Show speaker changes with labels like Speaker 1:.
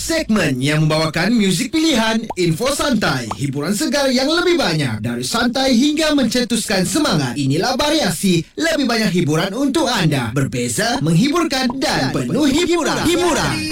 Speaker 1: Segmen yang membawakan muzik pilihan, info santai, hiburan segar yang lebih banyak. Dari santai hingga mencetuskan semangat. Inilah Variasi, lebih banyak hiburan untuk anda. Berbeza, menghiburkan dan penuh hiburan.